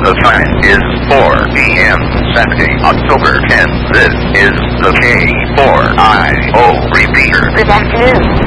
The time is 4 p.m. Saturday, October 10th. This is the K4IO repeater. Good afternoon.